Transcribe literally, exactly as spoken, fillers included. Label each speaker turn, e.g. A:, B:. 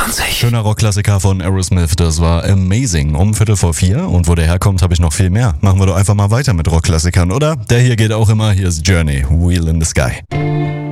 A: zwanzig.
B: Schöner Rockklassiker von Aerosmith, das war amazing. Um Viertel vor vier und wo der herkommt, habe ich noch viel mehr. Machen wir doch einfach mal weiter mit Rockklassikern, oder? Der hier geht auch immer, hier ist Journey, Wheel in the Sky.